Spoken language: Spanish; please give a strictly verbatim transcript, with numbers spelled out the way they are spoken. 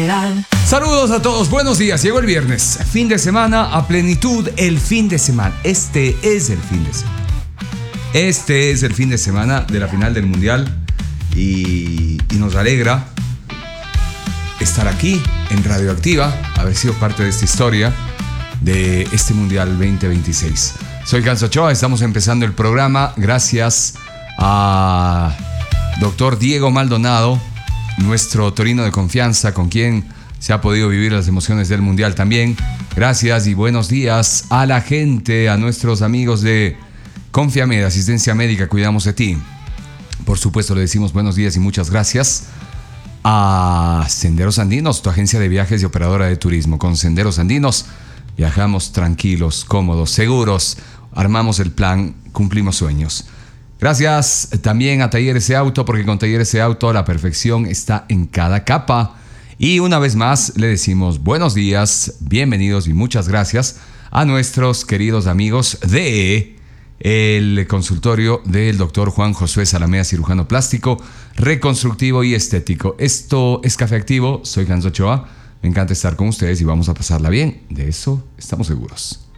Saludos a todos, buenos días, llegó el viernes, fin de semana a plenitud, el fin de semana, este es el fin de semana, este es el fin de semana de la final del Mundial y, y nos alegra estar aquí en Radioactiva, haber sido parte de esta historia de este Mundial veinte veintiséis. Soy Ganso Ochoa, estamos empezando el programa gracias a doctor Diego Maldonado, nuestro torino de confianza, con quien se ha podido vivir las emociones del Mundial también. Gracias y buenos días a la gente, a nuestros amigos de Confiamed, Asistencia Médica, cuidamos de ti. Por supuesto le decimos buenos días y muchas gracias a Senderos Andinos, tu agencia de viajes y operadora de turismo. Con Senderos Andinos viajamos tranquilos, cómodos, seguros, armamos el plan, cumplimos sueños. Gracias también a Talleres de Auto, porque con Talleres de Auto la perfección está en cada capa. Y una vez más le decimos buenos días, bienvenidos y muchas gracias a nuestros queridos amigos de el consultorio del doctor Juan Josué Zalamea, cirujano plástico, reconstructivo y estético. Esto es Café Activo, soy Ganso Ochoa, me encanta estar con ustedes y vamos a pasarla bien, de eso estamos seguros.